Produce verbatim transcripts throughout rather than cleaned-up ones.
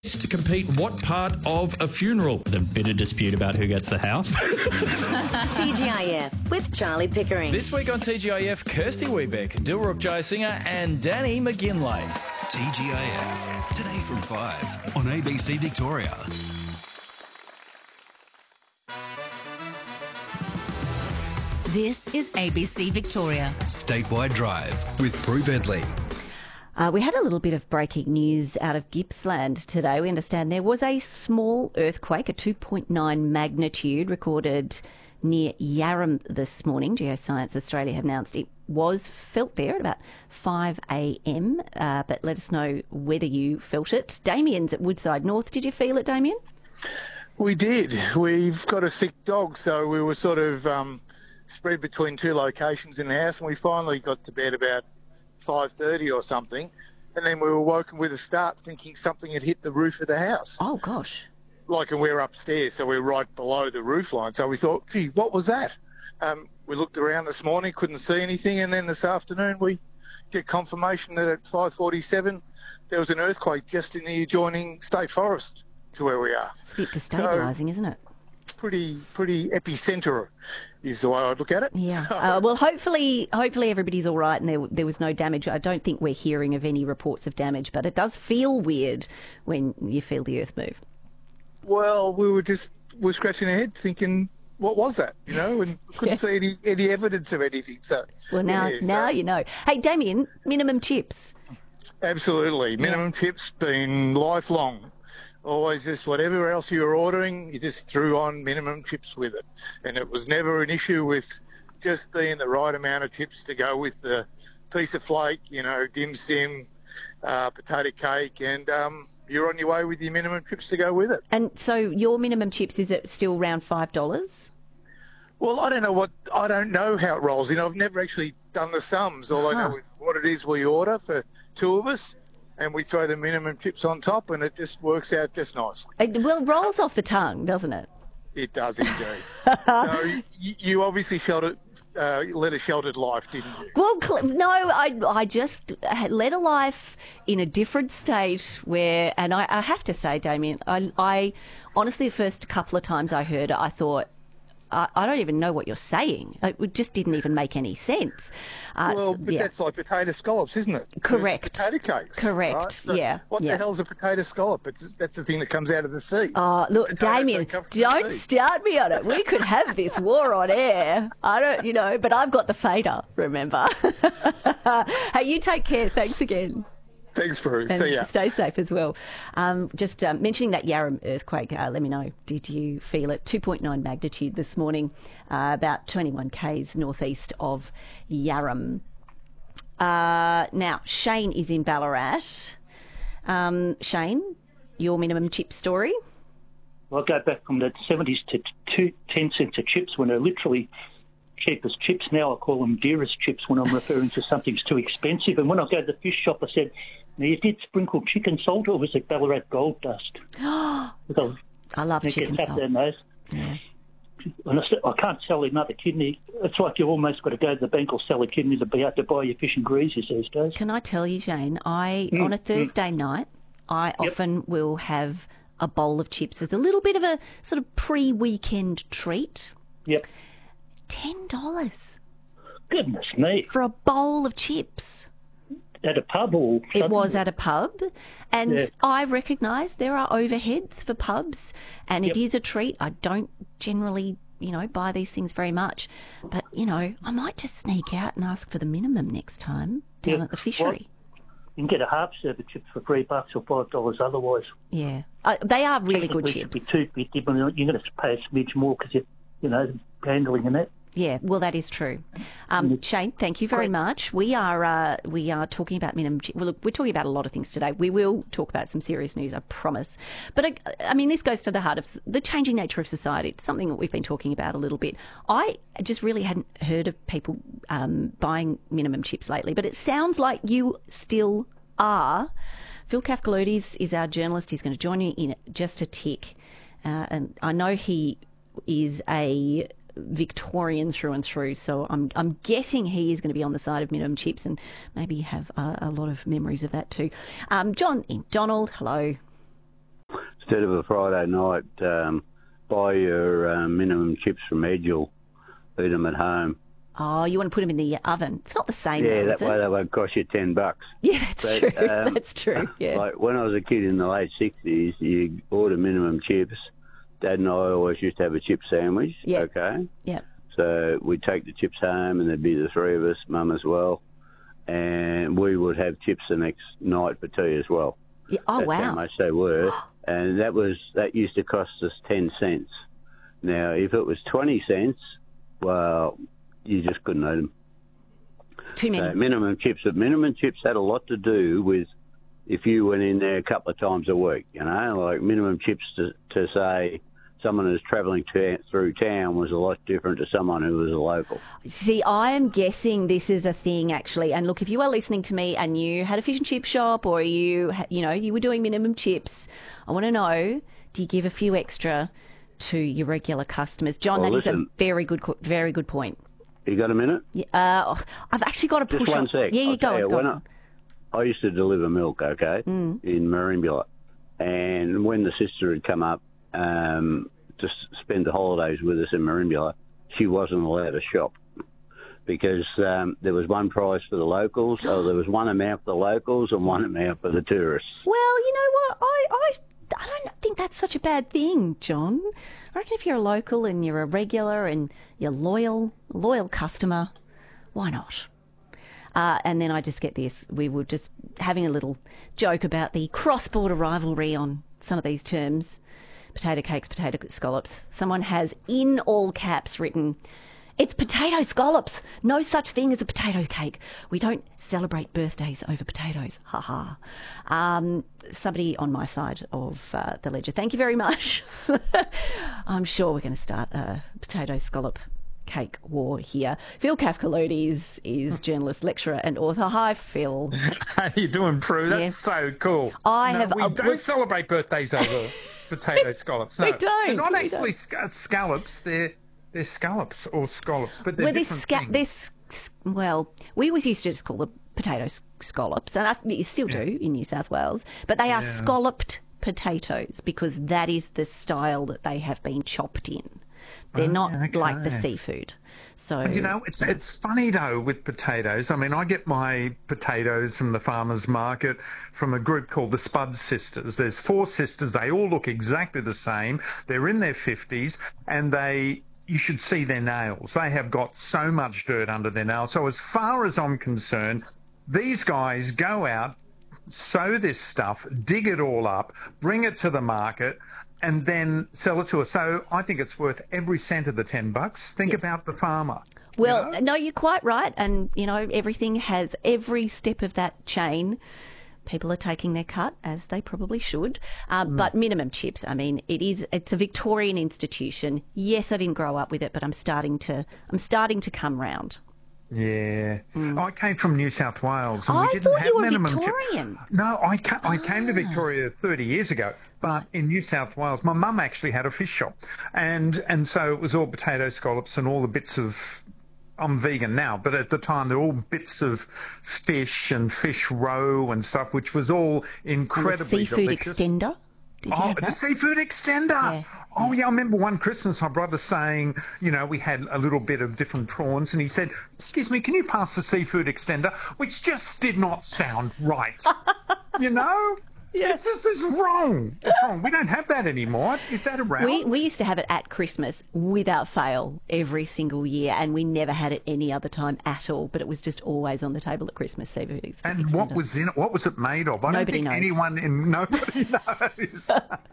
To compete what part of a funeral? The bitter dispute about who gets the house. T G I F with Charlie Pickering. This week on T G I F, Kirsty Wiebeck, Dilruk Jayasinghe and Danny McGinlay. T G I F, today from five on A B C Victoria. This is A B C Victoria. Statewide Drive with Prue Bentley. Uh, we had a little bit of breaking news out of Gippsland today. We understand there was a small earthquake, a two point nine magnitude, recorded near Yarram this morning. Geoscience Australia have announced it was felt there at about five a.m, uh, but let us know whether you felt it. Damien's at Woodside North. Did you feel it, Damien? We did. We've got a sick dog, so we were sort of um, spread between two locations in the house, and we finally got to bed about five thirty or something, and then we were woken with a start thinking something had hit the roof of the house. Oh, gosh. Like, and we're upstairs, so we're right below the roof line. So we thought, gee, what was that? Um, we looked around this morning, couldn't see anything, and then this afternoon we get confirmation that at five forty-seven there was an earthquake just in the adjoining state forest to where we are. It's a bit destabilising, so, isn't it? Pretty, pretty epicentre is the way I'd look at it. Yeah. So, uh, well, hopefully, hopefully everybody's all right and there there was no damage. I don't think we're hearing of any reports of damage, but it does feel weird when you feel the earth move. Well, we were just we're scratching our heads thinking, what was that? You know, and couldn't see any, any evidence of anything. So well, now yeah, now so. you know. Hey, Damien, minimum chips. Absolutely, minimum yeah. chips been lifelong. Always just whatever else you were ordering, you just threw on minimum chips with it. And it was never an issue with just being the right amount of chips to go with the piece of flake, you know, dim sim, uh, potato cake, and um, you're on your way with your minimum chips to go with it. And so your minimum chips, is it still around five dollars? Well, I don't know what, I don't know how it rolls. You know, I've never actually done the sums. All huh. I know is what it is we order for two of us. And we throw the minimum chips on top, and it just works out just nicely. It, well, it rolls off the tongue, doesn't it? It does indeed. So you, you obviously sheltered, uh, led a sheltered life, didn't you? Well, no, I I just led a life in a different state where, and I, I have to say, Damien, I, I honestly, the first couple of times I heard it, I thought, I, I don't even know what you're saying. It just didn't even make any sense. Uh, well, but yeah. that's like potato scallops, isn't it? Correct. Potato cakes. Correct, right? So yeah. What yeah. the hell's a potato scallop? It's, that's the thing that comes out of the sea. Oh, look, Potatoes Damien, don't, don't start me on it. We could have this war on air. I don't, you know, but I've got the fader, remember? Hey, you take care. Thanks again. Thanks, Bruce. And See ya. Stay safe as well. Um, just um, mentioning that Yarram earthquake, uh, let me know, did you feel it? two point nine magnitude this morning, uh, about twenty-one kays northeast of Yarram. Uh, now, Shane is in Ballarat. Um, Shane, your minimum chip story? Well, I go back from the seventies to two, ten cents a chips when they're literally cheapest chips. Now I call them dearest chips when I'm referring to something's too expensive. And when I go to the fish shop, I said, now you did sprinkle chicken salt, or was it Ballarat gold dust? I love chicken salt. Their nose. Yeah. And I, said, I can't sell another kidney. It's like you've almost got to go to the bank or sell a kidney to be able to buy your fish and greases these days. Can I tell you, Shane, I mm, on a Thursday mm. night, I yep. often will have a bowl of chips as a little bit of a sort of pre-weekend treat. Yep. ten dollars. Goodness me. For a bowl of chips. At a pub or something? It was at a pub. And yeah. I recognise there are overheads for pubs, and yep. it is a treat. I don't generally, you know, buy these things very much. But, you know, I might just sneak out and ask for the minimum next time down yep. at the fishery. Well, you can get a half serve of chips for three bucks or five dollars otherwise. Yeah. Uh, they are really good chips. Be too big, you're going to pay a smidge more because you're, you know, handling in that. Yeah, well, that is true. Um, Shane, thank you very much. We are uh, we are talking about minimum. Well, look, we're talking about a lot of things today. We will talk about some serious news, I promise. But I, I mean, this goes to the heart of the changing nature of society. It's something that we've been talking about a little bit. I just really hadn't heard of people um, buying minimum chips lately, but it sounds like you still are. Phil Kafkaloutis is our journalist. He's going to join you in just a tick, uh, and I know he is a Victorian through and through, so I'm I'm guessing he is going to be on the side of minimum chips and maybe have a, a lot of memories of that too. Um, John in Donald, hello. instead of a Friday night, um, buy your um, minimum chips from Edgell, eat them at home. Oh, you want to put them in the oven? It's not the same. Yeah, though, that is way it? they won't cost you ten bucks. Yeah, that's But, true. um, that's true. Yeah. Like when I was a kid in the late sixties, you order minimum chips. Dad and I always used to have a chip sandwich. Yeah. Okay. Yeah. So we'd take the chips home, and there'd be the three of us, Mum as well, and we would have chips the next night for tea as well. Yeah. Oh, That's wow. how much they were, and that was that used to cost us ten cents. Now, if it was twenty cents, well, you just couldn't eat them. Too many. So minimum chips, but minimum chips had a lot to do with if you went in there a couple of times a week. You know, like minimum chips to, to say someone who's travelling to, through town was a lot different to someone who was a local. See, I am guessing this is a thing, actually. And look, if you are listening to me and you had a fish and chip shop, or you, ha- you know, you were doing minimum chips, I want to know: do you give a few extra to your regular customers? John, Well, that is listen. a very good, co- very good point. You got a minute? Yeah, uh, I've actually got to push Just one on. sec. Yeah, you I'll go tell on. you, Go when on. I, I used to deliver milk, okay, Mm. in Merimbula. And when the sister had come up um, to s- spend the holidays with us in Merimbula, she wasn't allowed to shop because um, there was one price for the locals, or there was one amount for the locals and one amount for the tourists. Well, you know what? I, I, I don't think that's such a bad thing, John. I reckon if you're a local and you're a regular and you're loyal, loyal customer, why not? Uh, and then I just get this. We were just having a little joke about the cross-border rivalry on some of these terms. Potato cakes, potato scallops. Someone has in all caps written, "It's potato scallops. No such thing as a potato cake. We don't celebrate birthdays over potatoes." Ha ha. Um, somebody on my side of uh, the ledger. Thank you very much. I'm sure we're going to start a potato scallop cake war here. Phil Kafkaloutis is journalist, lecturer and author. Hi, Phil. How you doing, Prue? That's Yeah. so cool. I no, have- We uh, don't we- celebrate birthdays over potato scallops. No, We don't, They're not we actually sc- scallops. They're they're scallops or scallops, but they're Well, this different sca- things. this s- well, we always used to just call them potato s- scallops, and I, you still do in New South Wales, but they are Yeah. scalloped potatoes because that is the style that they have been chopped in. They're Oh, not like the okay. seafood. So You know, it's it's funny though with potatoes. I mean, I get my potatoes from the farmers market from a group called the Spud Sisters. There's four sisters. They all look exactly the same. They're in their fifties, and they you should see their nails. They have got so much dirt under their nails. So as far as I'm concerned, these guys go out, sow this stuff, dig it all up, bring it to the market, and then sell it to us. So I think it's worth every cent of the ten bucks. Think about the farmer. Well, you know? no, you're quite right. And, you know, everything has every step of that chain. People are taking their cut, as they probably should. Uh, Mm. But minimum chips, I mean, it is, it's a Victorian institution. Yes, I didn't grow up with it, but I'm starting to, I'm starting to come round. Yeah. I came from New South Wales. And Mm. I we didn't thought have you were minimum chip- Victorian. No, I, ca- I came to Victoria thirty years ago, but in New South Wales, my mum actually had a fish shop. And, and so it was all potato scallops and all the bits of... I'm vegan now, but at the time they're all bits of fish and fish roe and stuff, which was all And the incredibly seafood delicious. extender. Did you Oh, have the that? seafood extender. Yeah. Oh, yeah, I remember one Christmas my brother saying, you know, we had a little bit of different prawns, and he said, "Excuse me, can you pass the seafood extender?" Which just did not sound right. You know? Yes. This is wrong. It's wrong. We don't have that anymore. Is that around? We, we used to have it at Christmas without fail every single year, and we never had it any other time at all. But it was just always on the table at Christmas. Seafood ex- and what extender. was in it? What was it made of? I Nobody don't think knows. anyone in nobody knows.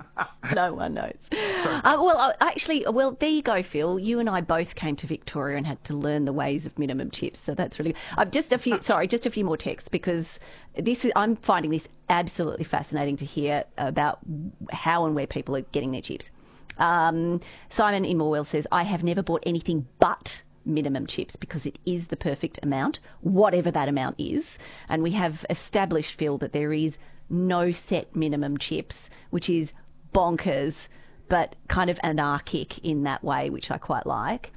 No one knows. Uh, well, uh, actually, well, there you go, Phil. You and I both came to Victoria and had to learn the ways of minimum chips. So that's really. I've just a few. Sorry, just a few more texts because this is. I'm finding this absolutely fascinating to hear about how and where people are getting their chips. Um, Simon in Morwell says, "I have never bought anything but minimum chips because it is the perfect amount, whatever that amount is. And we have established, Phil, that there is no set minimum chips, which is bonkers. but kind of anarchic in that way, which I quite like.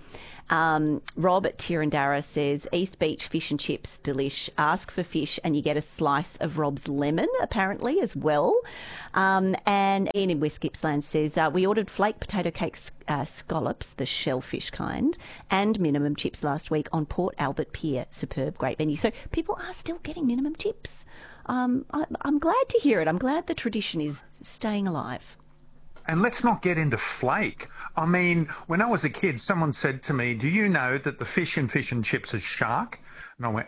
Um, Rob at Tirandara says, East Beach fish and chips, delish. Ask for fish and you get a slice of Rob's lemon, apparently, as well. Um, and Ian in West Gippsland says, uh, we ordered flake potato cake uh, scallops, the shellfish kind, and minimum chips last week on Port Albert Pier. Superb, great venue. So people are still getting minimum chips. Um, I, I'm glad to hear it. I'm glad the tradition is staying alive. And let's not get into flake. I mean, when I was a kid, someone said to me, do you know that the fish in fish and chips is shark? And I went,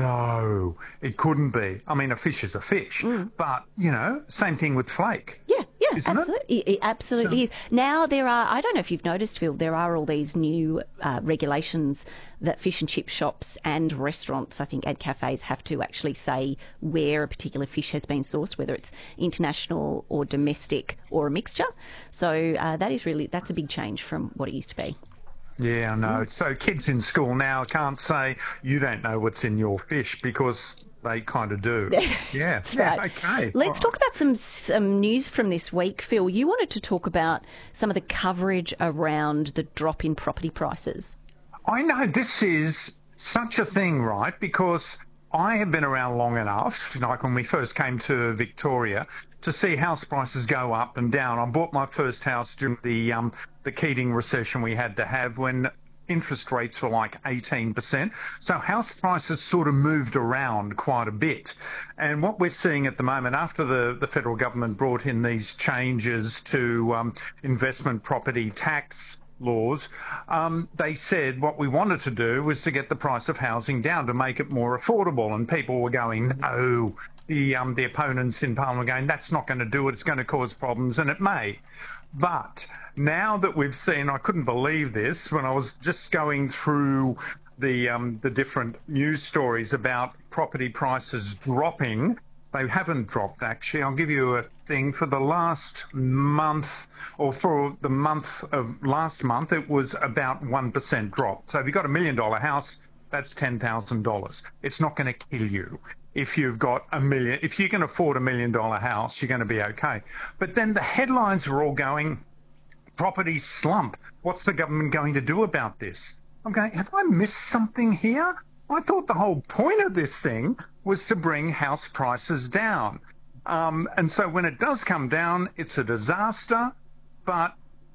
no, it couldn't be. I mean, a fish is a fish. Mm. But, you know, same thing with flake. Yeah, yeah, Isn't absolutely. It? It absolutely so, is. Now there are, I don't know if you've noticed, Phil, there are all these new uh, regulations that fish and chip shops and restaurants, I think, and cafes have to actually say where a particular fish has been sourced, whether it's international or domestic or a mixture. So uh, that is really, that's a big change from what it used to be. Yeah, I know. So kids in school now can't say, you don't know what's in your fish, because they kind of do. Yeah, That's yeah, right. okay. Let's All talk right. about some some news from this week, Phil. You wanted to talk about some of the coverage around the drop in property prices. I know this is such a thing, right? Because I have been around long enough, like when we first came to Victoria, to see house prices go up and down. I bought my first house during the um, the Keating recession we had to have, when interest rates were like eighteen percent. So house prices sort of moved around quite a bit. And what we're seeing at the moment, after the, the federal government brought in these changes to um, investment property tax laws, um, they said what we wanted to do was to get the price of housing down to make it more affordable. And people were going, no. The, um, the opponents in Parliament were going, that's not going to do it, it's going to cause problems, and it may. But now that we've seen, I couldn't believe this when I was just going through the um, the different news stories about property prices dropping. They haven't dropped, actually. I'll give you a thing. For the last month, or for the month of last month, it was about one percent drop. So if you've got a million dollar house, that's ten thousand dollars. It's not going to kill you. If you've got a million, if you can afford a million dollar house, you're going to be okay. But then the headlines were all going, property slump. What's the government going to do about this? I'm going, have I missed something here? I thought the whole point of this thing was to bring house prices down. Um, and so when it does come down, it's a disaster. But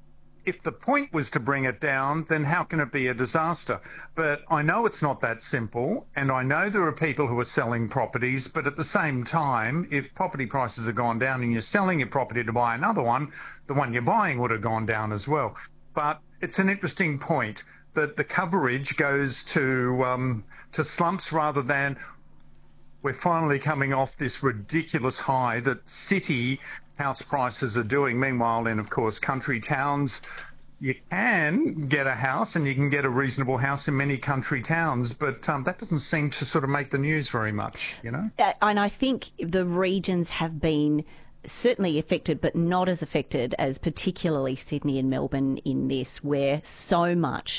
if the point was to bring it down, then how can it be a disaster? But I know it's not that simple, and I know there are people who are selling properties, but at the same time, if property prices have gone down and you're selling your property to buy another one, the one you're buying would have gone down as well. But it's an interesting point that the coverage goes to um, to slumps rather than we're finally coming off this ridiculous high that city house prices are doing. Meanwhile, in, of course, country towns, you can get a house and you can get a reasonable house in many country towns, but um, that doesn't seem to sort of make the news very much, you know? Uh, and I think the regions have been certainly affected, but not as affected as particularly Sydney and Melbourne in this, where so much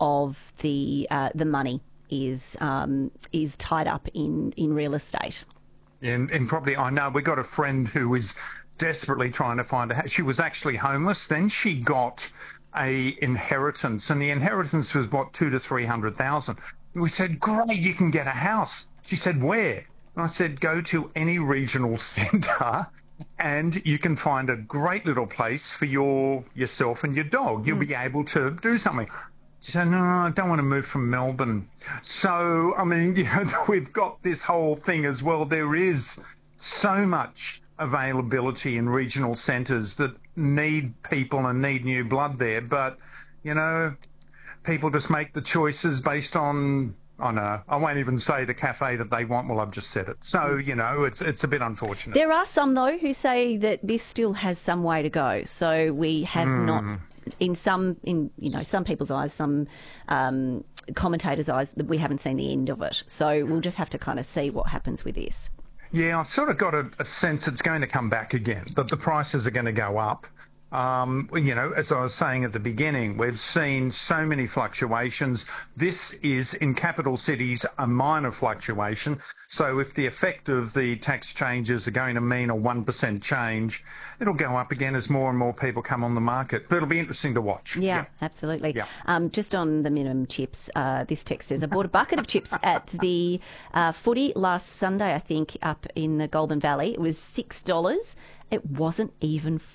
of the uh, the money is um, is tied up in, in real estate. And, and probably, I know, we got a friend who is desperately trying to find a house. She was actually homeless. Then she got a inheritance, and the inheritance was what, two to three hundred thousand. We said, great, you can get a house. She said, where? And I said, go to any regional centre, and you can find a great little place for your yourself and your dog. You'll mm. be able to do something. She said, no, I don't want to move from Melbourne. So, I mean, you know, we've got this whole thing as well. There is so much availability in regional centres that need people and need new blood there. But, you know, people just make the choices based on, I know, I won't even say the cafe that they want. Well, I've just said it. So, you know, it's it's a bit unfortunate. There are some, though, who say that this still has some way to go. So we have mm. not... In some, in you know, some people's eyes, some um, commentators' eyes, that we haven't seen the end of it. So we'll just have to kind of see what happens with this. Yeah, I've sort of got a, a sense it's going to come back again, that the prices are going to go up. Um, you know, as I was saying at the beginning, we've seen so many fluctuations. This is, in capital cities, a minor fluctuation. So if the effect of the tax changes are going to mean a one percent change, it'll go up again as more and more people come on the market. But it'll be interesting to watch. Yeah, yeah. absolutely. Yeah. Um, just on the minimum chips, uh, this text says, I bought a bucket of chips at the uh, footy last Sunday, I think, up in the Goulburn Valley. It was six dollars. It wasn't even